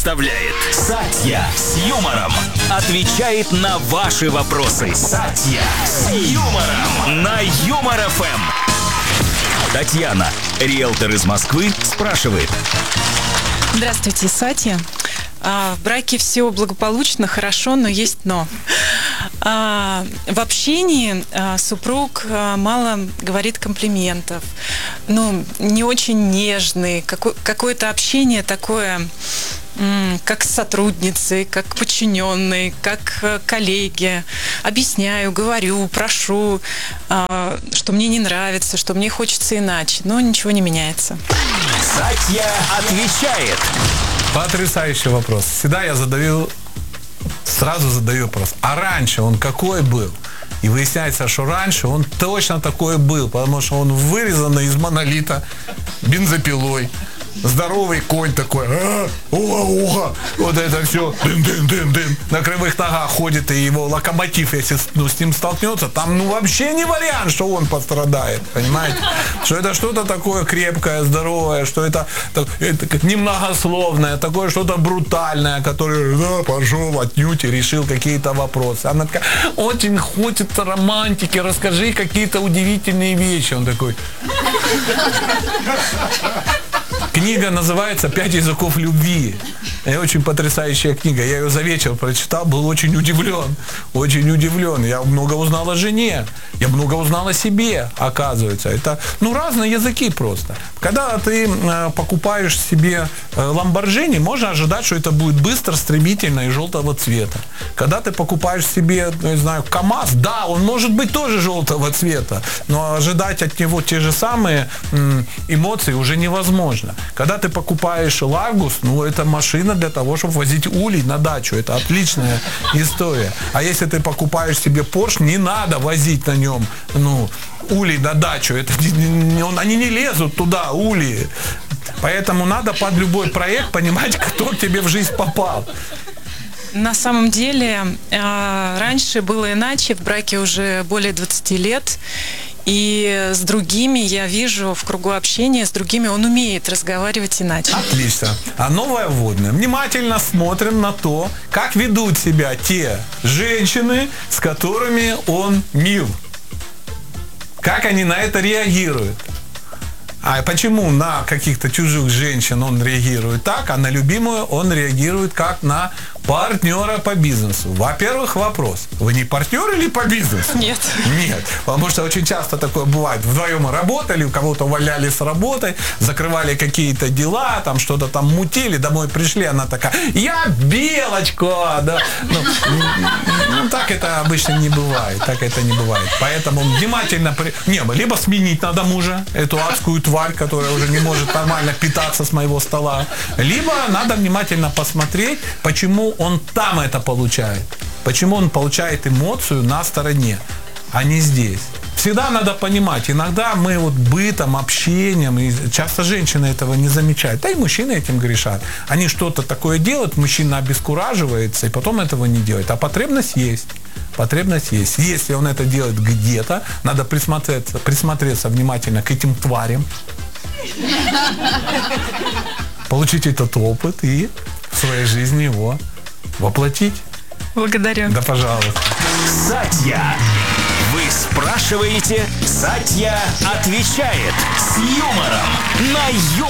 Представляет Сатья с юмором. Отвечает на ваши вопросы. Сатья с юмором на Юмор ФМ. Татьяна, риэлтор из Москвы, спрашивает. Здравствуйте, Сатья. В браке все благополучно, хорошо, но есть но. В общении супруг мало говорит комплиментов, не очень нежный, какое-то общение такое, как с сотрудницей, как подчиненной, как коллеги. Объясняю, говорю, прошу, что мне не нравится, что мне хочется иначе, но ничего не меняется. Сатья отвечает. Потрясающий вопрос. Всегда я сразу задаю вопрос. А раньше он какой был? И выясняется, что раньше он точно такой был, потому что он вырезанный из монолита бензопилой. Здоровый конь такой, уха, вот это все, дын-дын-дын-дын, на кривых ногах ходит, и его локомотив, если с ним столкнется, там вообще не вариант, что он пострадает, понимаете? Что это что-то такое крепкое, здоровое, что это немногословное, такое что-то брутальное, которое, пошел отнюдь и решил какие-то вопросы. Она такая, очень хочется романтики, расскажи какие-то удивительные вещи. Он такой... Книга называется «5 языков любви». И очень потрясающая книга. Я ее за вечер прочитал, был очень удивлен. Очень удивлен. Я много узнал о жене. Я много узнал о себе, оказывается. Это, разные языки просто. Когда ты покупаешь себе Lamborghini, можно ожидать, что это будет быстро, стремительно и желтого цвета. Когда ты покупаешь себе, КамАЗ, да, он может быть тоже желтого цвета, но ожидать от него те же самые эмоции уже невозможно. Когда ты покупаешь Ларгус, это машина для того, чтобы возить улей на дачу. Это отличная история. А если ты покупаешь себе Porsche, не надо возить на нем, улей на дачу. Они не лезут туда, улей. Поэтому надо под любой проект понимать, кто к тебе в жизнь попал. На самом деле, раньше было иначе, в браке уже более 20 лет. И с другими я вижу в кругу общения, с другими он умеет разговаривать иначе. Отлично. А новое вводное. Внимательно смотрим на то, как ведут себя те женщины, с которыми он мил. Как они на это реагируют. А почему на каких-то чужих женщин он реагирует так, а на любимую он реагирует как на партнера по бизнесу? Во-первых, вопрос. Вы не партнер или по бизнесу? Нет. Нет. Потому что очень часто такое бывает. Вдвоем работали, у кого-то увольняли с работы, закрывали какие-то дела, там что-то там мутили, домой пришли, она такая, я белочка, да. Так это обычно не бывает. Так это не бывает. Поэтому внимательно... либо сменить надо мужа, эту адскую тварь, которая уже не может нормально питаться с моего стола. Либо надо внимательно посмотреть, почему он там это получает. Почему он получает эмоцию на стороне, а не здесь. Всегда надо понимать, иногда мы бытом, общением, и часто женщины этого не замечают, да и мужчины этим грешат. Они что-то такое делают, мужчина обескураживается, и потом этого не делает. А потребность есть. Потребность есть. Если он это делает где-то, надо присмотреться внимательно к этим тварям, получить этот опыт и в своей жизни его воплотить. Благодарю. Да, пожалуйста. Сатья. Вы спрашиваете, Сатья отвечает с юмором на Юмор.